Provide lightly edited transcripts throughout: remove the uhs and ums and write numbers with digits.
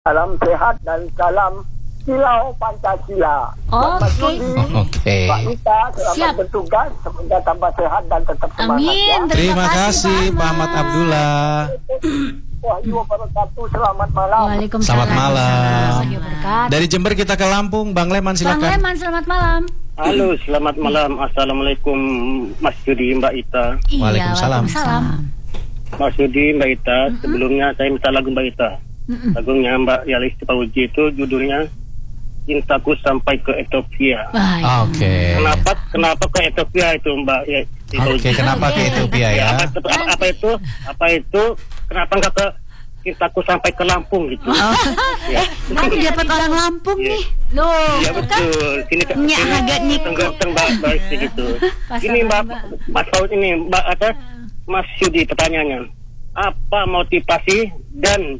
Salam sehat dan salam Silau Pancasila. Oke. Pak Ita, selamat bertugas. Semoga tambah sehat dan tetap semangat. Amin. Ya. Terima kasih Pak Ahmad Abdullah. Wahyu wabarakatuh. Selamat malam. Waalaikumsalam. Selamat malam. Warahmatullahi wabarakatuh. Dari Jember kita ke Lampung, Bang Leman Bang silakan. Leman, selamat malam. Halo, selamat malam. Assalamualaikum Mas Yudi, Mbak Ita. Iya, Waalaikumsalam. Mas Yudi, Mbak Ita, sebelumnya saya minta lagu Mbak Ita. Lagunya Mbak Yalis Pauji itu judulnya Cintaku Sampai ke Ethiopia. Oke. Kenapa ke Ethiopia itu Mbak ya? Oke, kenapa ke Ethiopia ya? Apa itu? Kenapa nggak ke Cintaku Sampai ke Lampung gitu? Nanti dapat orang Lampung nih. Loh, Iya betul. Sini agak niku. Mbak gitu. Ini Mbak Mas Paul ini Mbak Mas Yudi pertanyaannya. Apa motivasi dan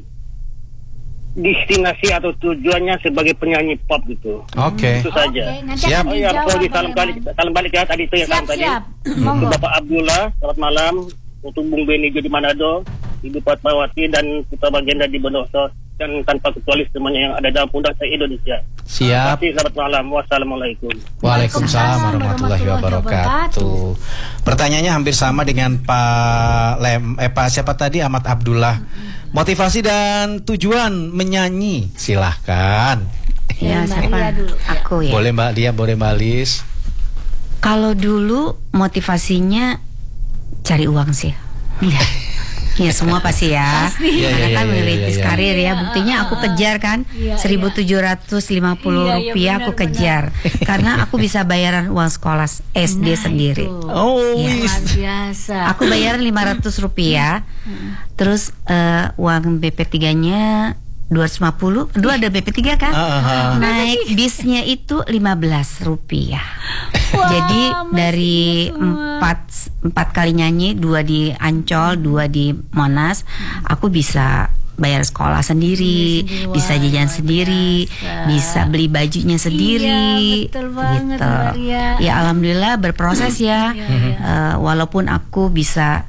destinasi atau tujuannya sebagai penyanyi pop gitu? Oke. Itu saja. nanti Siap. akan Oh iya, dijawab, Paul, Bang salam balik ya tadi itu ya Siap, salam tadi. siap. Untuk Monggo. Bapak Abdullah, selamat malam. Untuk Bung Beni di Manado, Ibu Fatmawati dan Putra Bagenda di Bondowoso, dan tanpa kecuali semuanya yang ada dalam pundak saya Indonesia. Siap. Terima kasih, selamat malam. Wassalamualaikum. Waalaikumsalam warahmatullahi wabarakatuh. Pertanyaannya hampir sama dengan Pak siapa tadi, Ahmad Abdullah. Motivasi dan tujuan menyanyi, silahkan. Ya, Mbak siapa? Lia dulu. Aku ya. Boleh Mbak Lia, boleh Mbak Lis. Kalau dulu motivasinya cari uang sih. Iya. Ya semua pasti ya. Iya, Karena iya, kan iya, merintis iya. karir ya. Buktinya aku kejar kan. Iya, 1.750 Iya, rupiah benar, aku kejar. Karena aku bisa bayaran uang sekolah SD sendiri. Oh, Iya. Luar biasa. Aku bayaran 500 rupiah. Terus uang BP3-nya 250. Dua ada BP3 kan? Naik bisnya itu 15 rupiah. Jadi dari empat kali nyanyi, 2 di Ancol, 2 di Monas, aku bisa bayar sekolah sendiri, bisa jajan sendiri, bisa beli bajunya sendiri. Iya, betul banget, gitu. Mbak Lia. Ya alhamdulillah berproses ya. Walaupun aku bisa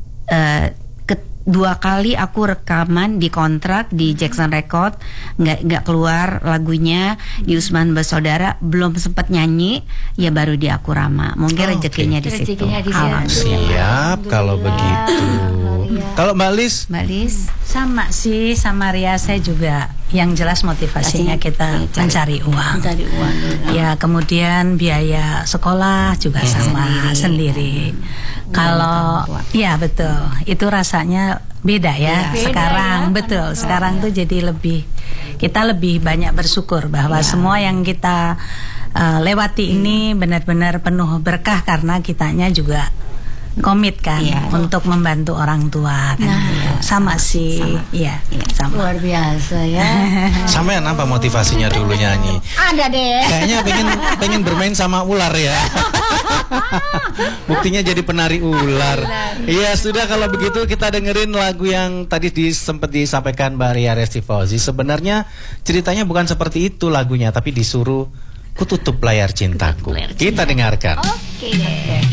2 kali aku rekaman di kontrak di Jackson Record, nggak keluar lagunya di Usman Bersaudara, belum sempat nyanyi, ya baru di Akurama. Mungkin rezekinya di situ. Rezekinya di situ. Alhamdulillah. Siap kalau begitu. Kalau Mbak Lis, Mbak Lis, Sama sih, sama Ria, saya juga yang jelas motivasinya kita mencari uang. Mencari uang. Ya, kemudian biaya sekolah juga sama sendiri. Kalau ya betul, itu rasanya beda ya. Beda Sekarang ya. betul, sekarang tuh jadi kita lebih banyak bersyukur bahwa semua yang kita lewati ini benar-benar penuh berkah karena kitanya juga komit kan untuk membantu orang tua kan. Sama sih. Iya, sama. Luar biasa ya. sampean apa motivasinya dulu nyanyi? Ada deh. Kayaknya pengen bermain sama ular ya. Buktinya jadi penari ular. Iya, sudah kalau begitu kita dengerin lagu yang tadi sempat disampaikan Mbak Ria Resti Fauzi. Sebenarnya ceritanya bukan seperti itu lagunya, tapi disuruh ku tutup layar cintaku. Kita dengarkan. Oke deh.